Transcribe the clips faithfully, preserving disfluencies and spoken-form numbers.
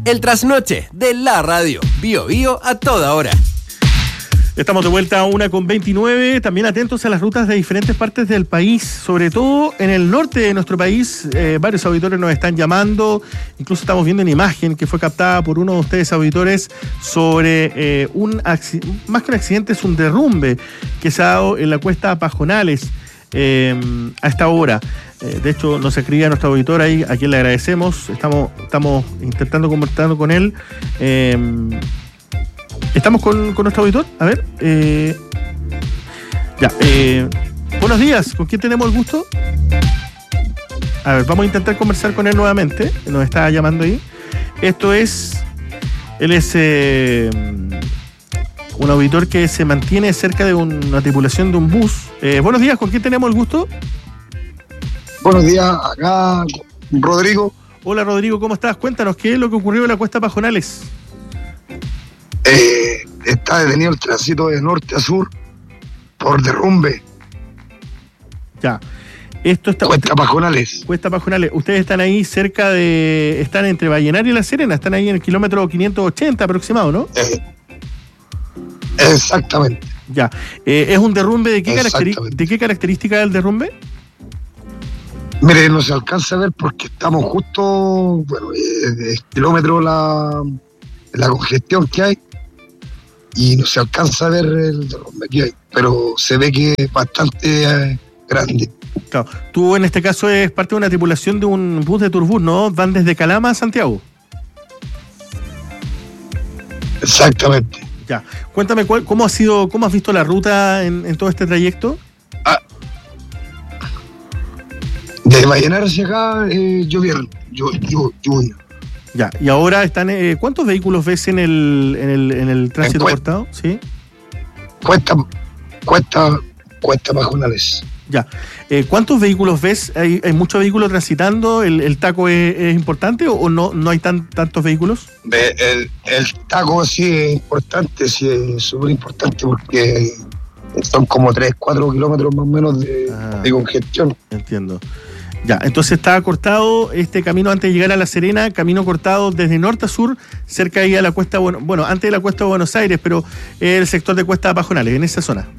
El trasnoche de la radio. Bio Bio a toda hora. Estamos de vuelta a una con veintinueve, también atentos a las rutas de diferentes partes del país, sobre todo en el norte de nuestro país. Eh, varios auditores nos están llamando, incluso estamos viendo una imagen que fue captada por uno de ustedes auditores sobre eh, un accidente, más que un accidente, es un derrumbe que se ha dado en la cuesta Pajonales eh, a esta hora. Eh, de hecho, nos escribía nuestro auditor ahí, a quien le agradecemos, estamos, estamos intentando conversar con él. Eh, ¿Estamos con, con nuestro auditor? A ver. Eh, ya. Eh, buenos días. ¿Con quién tenemos el gusto? A ver, vamos a intentar conversar con él nuevamente. Nos está llamando ahí. Esto es... Él es eh, un auditor que se mantiene cerca de un, una tripulación de un bus. Eh, buenos días. ¿Con quién tenemos el gusto? Buenos días. Acá, Rodrigo. Hola, Rodrigo. ¿Cómo estás? Cuéntanos, ¿qué es lo que ocurrió en la cuesta Pajonales? Eh, está detenido el tránsito de norte a sur por derrumbe. Ya. Esto está. Cuesta Pajonales. Cuesta Pajonales. Ustedes están ahí cerca de. Están entre Vallenar y La Serena. Están ahí en el kilómetro quinientos ochenta aproximado, ¿no? Eh, exactamente. Ya. Eh, ¿Es un derrumbe de qué, caracteri- de qué característica es el derrumbe? Mire, no se alcanza a ver porque estamos justo. Bueno, eh, de kilómetro la, la congestión que hay. Y no se alcanza a ver el derrumbe que hay, pero se ve que es bastante eh, grande. Claro. Tú en este caso eres parte de una tripulación de un bus de Turbus, ¿no? Van desde Calama a Santiago. Exactamente. Ya. Cuéntame cuál, cómo ha sido, cómo has visto la ruta en, en todo este trayecto. Ah, de Vallenar hacia acá, eh, llovieron, lluvia. Ya, y ahora están, eh, ¿cuántos vehículos ves en el, en el, en el tránsito en cortado? Sí. Cuesta, cuesta, cuesta Pajonales. Ya. Eh, ¿Cuántos vehículos ves? ¿Hay, hay muchos vehículos transitando? ¿El, el taco es, es importante o, o no, no hay tan, tantos vehículos? El, el taco sí es importante, sí es súper importante porque son como tres, cuatro kilómetros más o menos de, ah, de congestión. Entiendo. Ya, entonces está cortado este camino antes de llegar a La Serena, camino cortado desde norte a sur, cerca ahí a la cuesta, bueno, bueno antes de la cuesta de Buenos Aires, pero el sector de Cuesta Pajonales, en esa zona.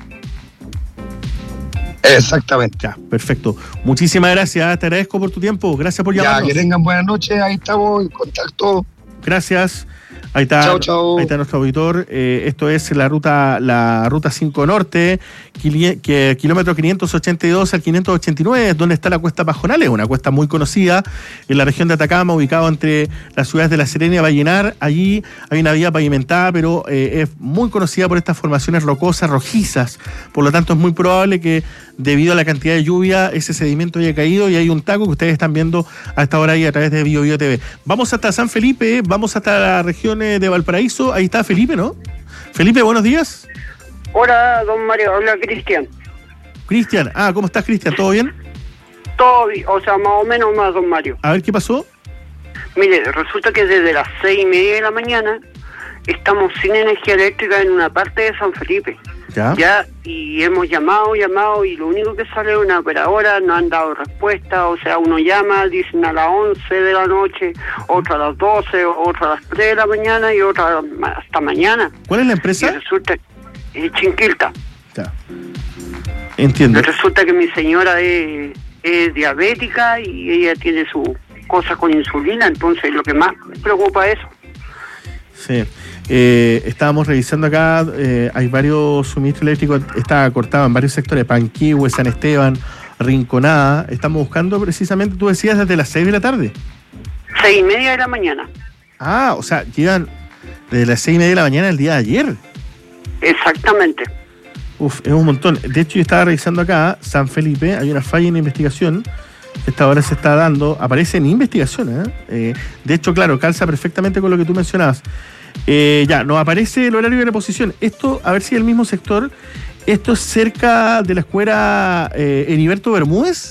Exactamente. Ya, perfecto. Muchísimas gracias, te agradezco por tu tiempo, gracias por llamarnos. Ya, que tengan buenas noches, ahí estamos en contacto. Gracias. Ahí está, chau, chau. Ahí está nuestro auditor. Eh, esto es la ruta la ruta cinco Norte, que, que, kilómetro quinientos ochenta y dos al quinientos ochenta y nueve, donde está la cuesta Pajonales, una cuesta muy conocida en la región de Atacama, ubicado entre las ciudades de La Serena y Vallenar. Allí hay una vía pavimentada, pero eh, es muy conocida por estas formaciones rocosas, rojizas. Por lo tanto, es muy probable que debido a la cantidad de lluvia, ese sedimento haya caído y hay un taco que ustedes están viendo a esta hora ahí a través de Bio Bio T V. Vamos hasta San Felipe, vamos hasta la región de Valparaíso. Ahí está Felipe, ¿no? Felipe, buenos días. Hola, don Mario, habla Cristian. Cristian, ah, ¿cómo estás, Cristian? ¿Todo bien? Todo bien, o sea, más o menos más, don Mario. A ver, ¿qué pasó? Mire, resulta que desde las seis y media de la mañana estamos sin energía eléctrica en una parte de San Felipe. Ya. Ya, y hemos llamado, llamado, y lo único que sale es una operadora, no han dado respuesta, o sea, uno llama, dicen a las once de la noche, otro a las doce, otro a las tres de la mañana y otro hasta mañana. ¿Cuál es la empresa? Y resulta, es Chinquilta. Ya. Entiendo. Y resulta que mi señora es, es diabética y ella tiene su cosa con insulina, entonces lo que más me preocupa es eso. Sí. Eh, estábamos revisando acá, eh, hay varios suministros eléctricos, está cortado en varios sectores, Panquihue, San Esteban, Rinconada. Estamos buscando precisamente, tú decías, desde las seis de la tarde. Seis y media de la mañana. Ah, o sea, llegan desde las seis y media de la mañana el día de ayer. Exactamente. Uf, es un montón. De hecho, yo estaba revisando acá, San Felipe, hay una falla en investigación. Esta hora se está dando, aparece en investigación, ¿eh? Eh, de hecho, claro, calza perfectamente con lo que tú mencionabas. Eh, ya, nos aparece el horario de reposición. Esto, a ver si es el mismo sector. ¿Esto es cerca de la escuela eh, Heriberto Bermúdez?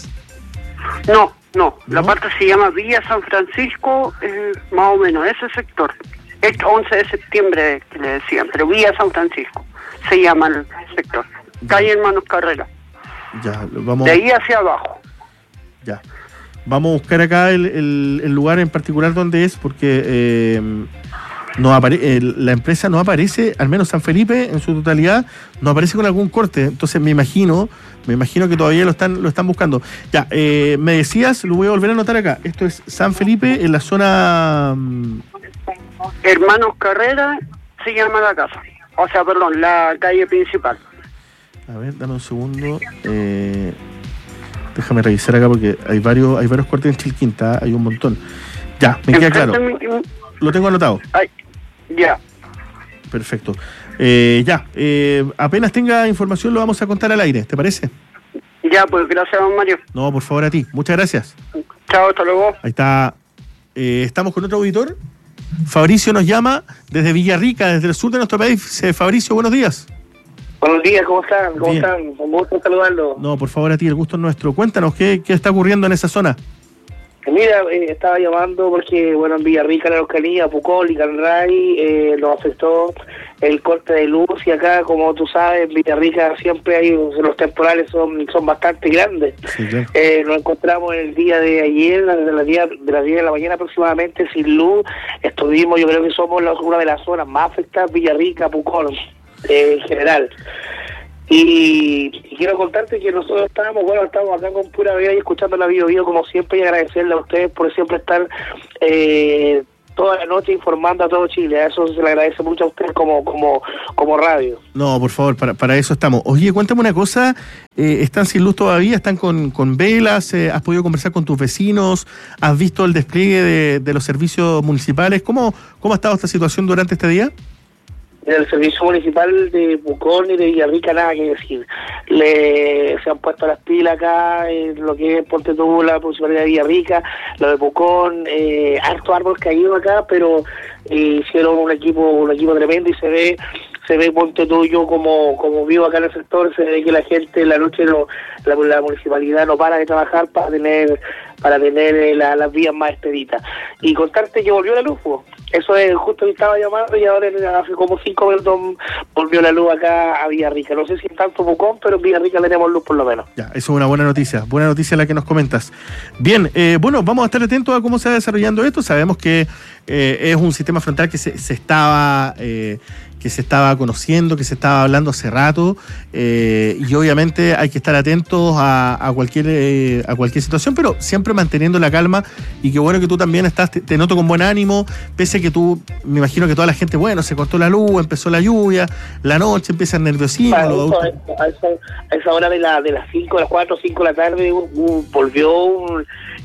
No, no, la ¿No? parte se llama Villa San Francisco, eh, más o menos, ese sector. Es once de septiembre que le decían, pero Villa San Francisco se llama el sector. Calle Hermanos Carrera. Ya, vamos. De ahí hacia abajo. Ya. Vamos a buscar acá el, el, el lugar en particular donde es, porque eh, no apare- eh, la empresa no aparece, al menos San Felipe en su totalidad, no aparece con algún corte. Entonces me imagino, me imagino que todavía lo están, lo están buscando. Ya, eh, me decías, lo voy a volver a anotar acá. Esto es San Felipe en la zona... Um... Hermanos Carrera se llama la casa. O sea, perdón, la calle principal. A ver, dame un segundo. Eh... Déjame revisar acá porque hay varios hay varios cortes en Chilquinta, hay un montón. Ya, me queda claro. Lo tengo anotado. Ay, ya. Perfecto. Eh, ya, eh, apenas tenga información lo vamos a contar al aire, ¿te parece? Ya, pues gracias, don Mario. No, por favor, a ti. Muchas gracias. Chao, hasta luego. Ahí está. Eh, estamos con otro auditor. Fabricio nos llama desde Villarrica, desde el sur de nuestro país. Eh, Fabricio, buenos días. Buenos días, ¿cómo están? ¿Cómo Bien. están? Un gusto saludarlo. No, por favor, a ti, el gusto es nuestro. Cuéntanos, ¿qué, qué está ocurriendo en esa zona? Mira, eh, estaba llamando porque, bueno, en Villarrica, la Araucanía, Pucón y Canray, eh, nos afectó el corte de luz y acá, como tú sabes, en Villarrica siempre hay, los temporales son son bastante grandes. Sí, claro. Eh, nos encontramos en el día de ayer, de las diez de, las diez de la mañana aproximadamente, sin luz. Estuvimos, yo creo que somos la, una de las zonas más afectadas, Villarrica, Pucón, eh, en general. Y, y quiero contarte que nosotros estábamos, bueno, estamos acá con Pura Vida y escuchando la Bio Bio como siempre, y agradecerle a ustedes por siempre estar eh, toda la noche informando a todo Chile. A eso se le agradece mucho a ustedes como como como radio. No, por favor, para, para eso estamos. Oye, cuéntame una cosa, eh, ¿están sin luz todavía? ¿Están con, con velas? Eh, ¿Has podido conversar con tus vecinos? ¿Has visto el despliegue de, de los servicios municipales? ¿Cómo, cómo ha estado esta situación durante este día? En el servicio municipal de Pucón y de Villarrica nada que decir. Le, se han puesto las pilas acá en lo que es Ponte Tú, la municipalidad de Villarrica, lo de Pucón, eh, harto árbol caído acá, pero eh, hicieron un equipo un equipo tremendo y se ve se ve Ponte Tú, yo como como vivo acá en el sector, se ve que la gente en la noche no la, la municipalidad no para de trabajar para tener para tener eh, la, las vías más expeditas. Y contarte que volvió la luz, pues. Eso es justo que estaba llamando y ahora hace como cinco minutos volvió la luz acá a Villarrica. No sé si en tanto Pucón, pero en Villarrica tenemos luz por lo menos. Ya, eso es una buena noticia, buena noticia la que nos comentas. Bien, eh, bueno, vamos a estar atentos a cómo se va desarrollando esto. Sabemos que eh, es un sistema frontal que se, se estaba... Eh, que se estaba conociendo, que se estaba hablando hace rato, eh, y obviamente hay que estar atentos a, a cualquier eh, a cualquier situación, pero siempre manteniendo la calma. Y qué bueno que tú también estás, te, te noto con buen ánimo, pese a que tú, me imagino que toda la gente, bueno, se cortó la luz, empezó la lluvia, la noche empieza el nerviosismo. A, los eso, adultos... a, esa, a esa hora de, la, de las cinco, las cuatro o cinco de la tarde, un, un, volvió un,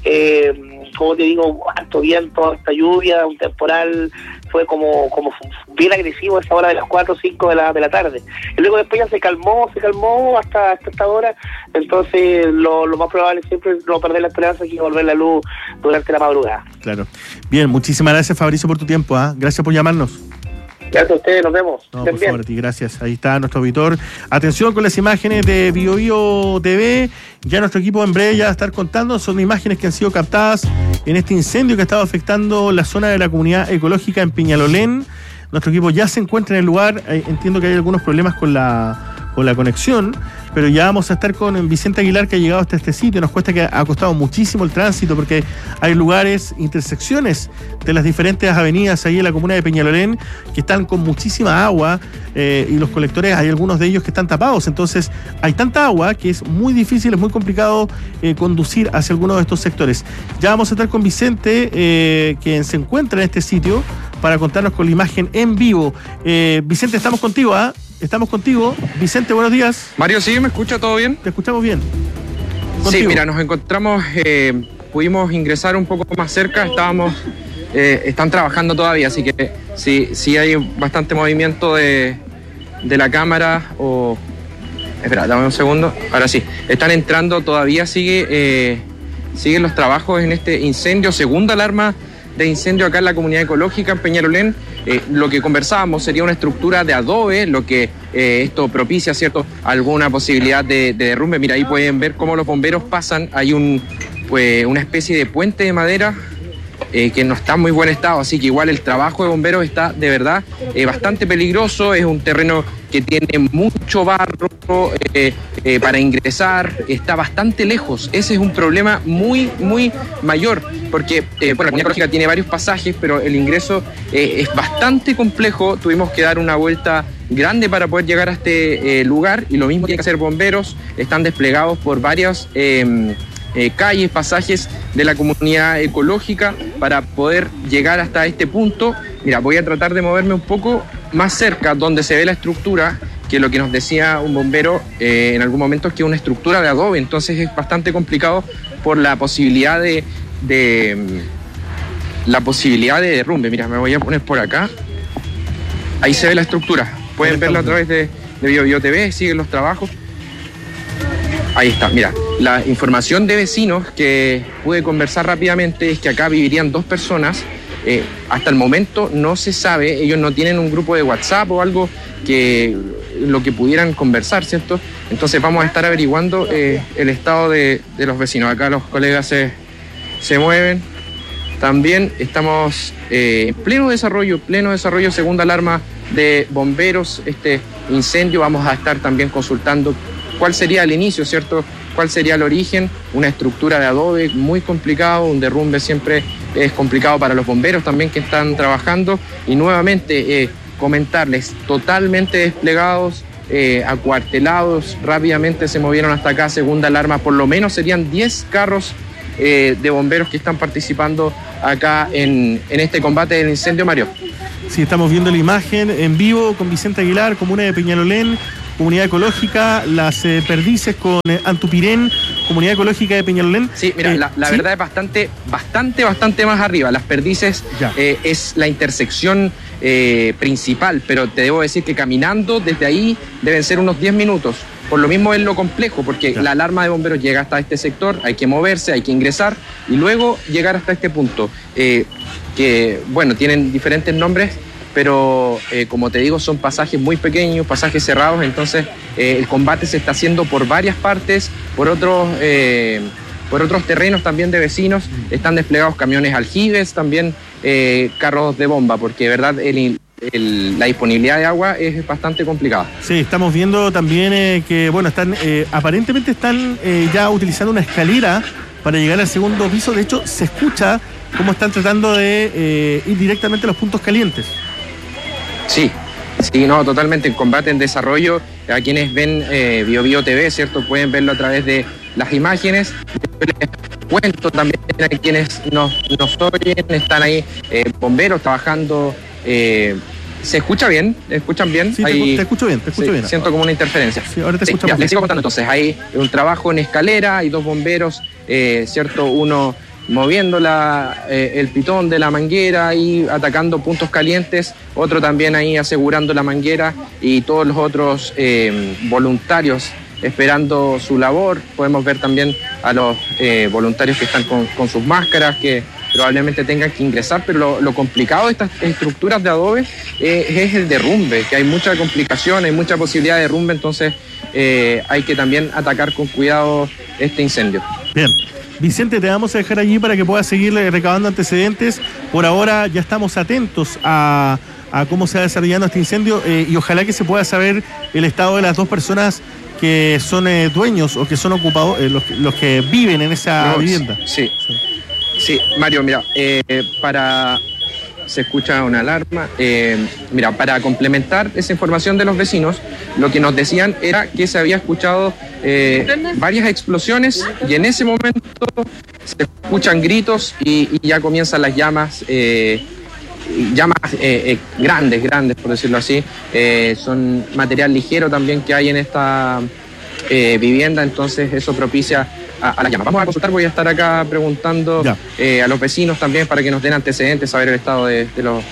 eh, como te digo, alto viento, alta lluvia, un temporal, fue como como bien agresivo a esa hora de las cuatro o cinco de la de la tarde. Y luego después ya se calmó, se calmó hasta, hasta esta hora. Entonces lo, lo más probable es siempre no perder la esperanza y volver la luz durante la madrugada. Claro. Bien, muchísimas gracias, Fabricio, por tu tiempo. ¿eh? Gracias por llamarnos. Gracias a ustedes, nos vemos. No, por favor, a ti, gracias. Ahí está nuestro auditor. Atención con las imágenes de Bio Bio T V. Ya nuestro equipo en breve ya va a estar contando. Son imágenes que han sido captadas en este incendio que ha estado afectando la zona de la comunidad ecológica en Peñalolén. Nuestro equipo ya se encuentra en el lugar. Entiendo que hay algunos problemas con la, con la conexión, pero ya vamos a estar con Vicente Aguilar, que ha llegado hasta este sitio. Nos cuesta que ha costado muchísimo el tránsito porque hay lugares, intersecciones de las diferentes avenidas ahí en la comuna de Peñalolén que están con muchísima agua, eh, y los colectores, hay algunos de ellos que están tapados. Entonces hay tanta agua que es muy difícil, es muy complicado eh, conducir hacia algunos de estos sectores. Ya vamos a estar con Vicente, eh, quien se encuentra en este sitio, para contarnos con la imagen en vivo. Eh, Vicente, estamos contigo, ¿ah? ¿eh? Estamos contigo. Vicente, buenos días. Mario, ¿sí? ¿Me escucha todo bien? Te escuchamos bien. Contigo. Sí, mira, nos encontramos, eh, pudimos ingresar un poco más cerca, estábamos, eh, están trabajando todavía, así que sí, sí hay bastante movimiento de, de la cámara o... Espera, dame un segundo. Ahora sí, están entrando, todavía sigue, eh, siguen los trabajos en este incendio, segunda alarma de incendio acá en la comunidad ecológica en Peñalolén. Eh, lo que conversábamos sería una estructura de adobe, lo que eh, esto propicia, ¿cierto?, alguna posibilidad de, de derrumbe. Mira, ahí pueden ver cómo los bomberos pasan, hay un pues una especie de puente de madera eh, que no está en muy buen estado, así que igual el trabajo de bomberos está de verdad eh, bastante peligroso, es un terreno que tiene mucho barro eh, eh, para ingresar, está bastante lejos, ese es un problema muy, muy mayor, porque eh, bueno, la comunidad ecológica tiene varios pasajes, pero el ingreso eh, es bastante complejo, tuvimos que dar una vuelta grande para poder llegar a este eh, lugar, y lo mismo tienen que hacer bomberos, están desplegados por varias eh, eh, calles, pasajes de la comunidad ecológica para poder llegar hasta este punto. Mira, voy a tratar de moverme un poco más cerca, donde se ve la estructura, que lo que nos decía un bombero eh, en algún momento es que es una estructura de adobe, entonces es bastante complicado por la posibilidad de, de la posibilidad de derrumbe. Mira, me voy a poner por acá. Ahí se ve la estructura. Pueden verlo a través de, de BioBio T V, siguen los trabajos. Ahí está, mira, la información de vecinos que pude conversar rápidamente es que acá vivirían dos personas. Eh, hasta el momento no se sabe, ellos no tienen un grupo de WhatsApp o algo que lo que pudieran conversar, ¿cierto? Entonces vamos a estar averiguando eh, el estado de, de los vecinos. Acá los colegas se, se mueven. También estamos eh, en pleno desarrollo, pleno desarrollo, segunda alarma de bomberos, este incendio. Vamos a estar también consultando cuál sería el inicio, ¿cierto? ¿Cuál sería el origen? Una estructura de adobe muy complicado, un derrumbe siempre es complicado para los bomberos también que están trabajando. Y nuevamente eh, comentarles, totalmente desplegados, eh, acuartelados, rápidamente se movieron hasta acá, segunda alarma, por lo menos serían diez carros eh, de bomberos que están participando acá en, en este combate del incendio, Mario. Sí, estamos viendo la imagen en vivo con Vicente Aguilar, comuna de Peñalolén, comunidad ecológica, las eh, perdices con eh, Antupirén, comunidad ecológica de Peñalolén. Sí, mira, eh, la, la ¿sí? verdad es bastante, bastante, bastante más arriba. Las perdices eh, es la intersección eh, principal, pero te debo decir que caminando desde ahí deben ser unos diez minutos. Por lo mismo es lo complejo, porque ya. La alarma de bomberos llega hasta este sector, hay que moverse, hay que ingresar y luego llegar hasta este punto, eh, que, bueno, tienen diferentes nombres, pero eh, como te digo, son pasajes muy pequeños, pasajes cerrados, entonces eh, el combate se está haciendo por varias partes, por otros, eh, por otros terrenos también de vecinos, están desplegados camiones aljibes, también eh, carros de bomba, porque de verdad el, el, la disponibilidad de agua es bastante complicada. Sí, estamos viendo también eh, que, bueno, están eh, aparentemente están eh, ya utilizando una escalera para llegar al segundo piso. De hecho, se escucha cómo están tratando de eh, ir directamente a los puntos calientes. Sí, sí, no, totalmente. El combate en desarrollo, a quienes ven eh, BioBio T V, ¿cierto? Pueden verlo a través de las imágenes. Les cuento también a quienes nos, nos oyen, están ahí eh, bomberos trabajando. Eh, ¿Se escucha bien? ¿Escuchan bien? Sí, ahí, te, te escucho bien, te escucho sí, bien. Siento como una interferencia. Sí, ahora te sí, escucho ya, bien. les sigo contando entonces. Hay un trabajo en escalera, hay dos bomberos, eh, ¿cierto? Uno moviendo la, eh, el pitón de la manguera y atacando puntos calientes, otro también ahí asegurando la manguera y todos los otros eh, voluntarios esperando su labor. Podemos ver también a los eh, voluntarios que están con, con sus máscaras, que probablemente tengan que ingresar, pero lo, lo complicado de estas estructuras de adobe eh, es el derrumbe, que hay mucha complicación, hay mucha posibilidad de derrumbe, entonces eh, hay que también atacar con cuidado este incendio. Bien. Vicente, te vamos a dejar allí para que puedas seguir recabando antecedentes. Por ahora ya estamos atentos a, a cómo se va desarrollando este incendio eh, y ojalá que se pueda saber el estado de las dos personas que son eh, dueños o que son ocupados, eh, los, los que viven en esa no, vivienda. Sí, sí, sí, Mario, mira, eh, para... se escucha una alarma. Eh, mira, para complementar esa información de los vecinos, lo que nos decían era que se había escuchado eh, varias explosiones y en ese momento se escuchan gritos y, y ya comienzan las llamas, eh, llamas eh, eh, grandes, grandes, por decirlo así. Eh, son material ligero también que hay en esta eh, vivienda, entonces eso propicia a, a la llama. Vamos a consultar, voy a estar acá preguntando eh, a los vecinos también para que nos den antecedentes, saber el estado de, de los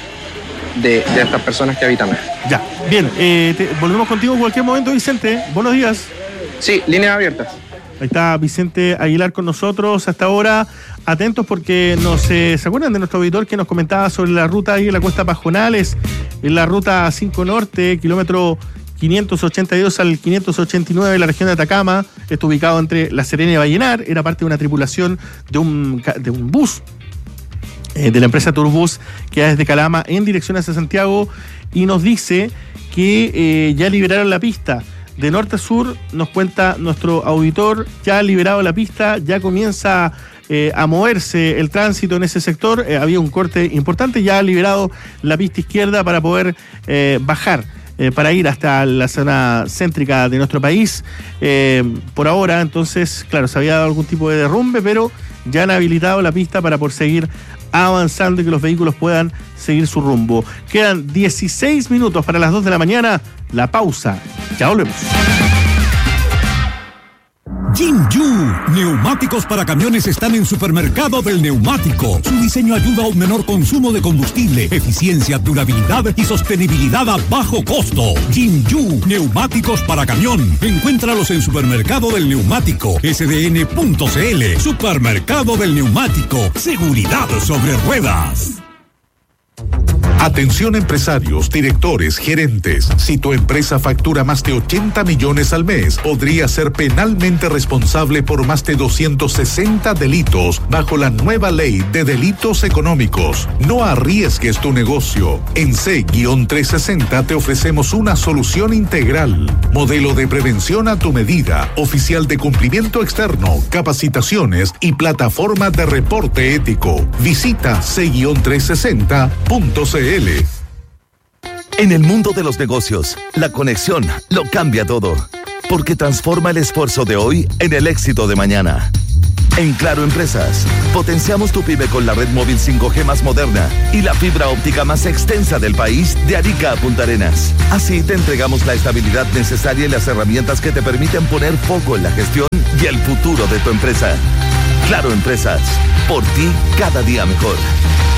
de, de estas personas que habitan. Ya, bien, eh, te, volvemos contigo en cualquier momento, Vicente. Buenos días. Sí, líneas abiertas. Ahí está Vicente Aguilar con nosotros hasta ahora. Atentos porque nos, eh, ¿se acuerdan de nuestro auditor que nos comentaba sobre la ruta ahí en la Cuesta Pajonales, en la ruta cinco Norte, kilómetro quinientos ochenta y dos al quinientos ochenta y nueve de la región de Atacama? Está ubicado entre La Serena y Vallenar, era parte de una tripulación de un, de un bus eh, de la empresa Turbus, que va desde Calama en dirección hacia Santiago, y nos dice que eh, ya liberaron la pista. De norte a sur, nos cuenta nuestro auditor, ya ha liberado la pista, ya comienza eh, a moverse el tránsito en ese sector. Eh, había un corte importante, ya ha liberado la pista izquierda para poder eh, bajar. Eh, para ir hasta la zona céntrica de nuestro país. Eh, por ahora, entonces, claro, se había dado algún tipo de derrumbe, pero ya han habilitado la pista para por seguir avanzando y que los vehículos puedan seguir su rumbo. Quedan dieciséis minutos para las dos de la mañana. La pausa. Ya volvemos. Jinju, neumáticos para camiones están en Supermercado del Neumático. Su diseño ayuda a un menor consumo de combustible, eficiencia, durabilidad y sostenibilidad a bajo costo. Jinju, neumáticos para camión. Encuéntralos en Supermercado del Neumático, S D N punto C L. Supermercado del Neumático, seguridad sobre ruedas. Atención empresarios, directores, gerentes. Si tu empresa factura más de ochenta millones al mes, podría ser penalmente responsable por más de doscientos sesenta delitos bajo la nueva ley de delitos económicos. No arriesgues tu negocio. En C trescientos sesenta te ofrecemos una solución integral. Modelo de prevención a tu medida, oficial de cumplimiento externo, capacitaciones y plataforma de reporte ético. Visita C trescientos sesenta punto C L. En el mundo de los negocios, la conexión lo cambia todo, porque transforma el esfuerzo de hoy en el éxito de mañana. En Claro Empresas, potenciamos tu pyme con la red móvil cinco G más moderna y la fibra óptica más extensa del país, de Arica a Punta Arenas. Así te entregamos la estabilidad necesaria y las herramientas que te permiten poner foco en la gestión y el futuro de tu empresa. Claro Empresas, por ti cada día mejor.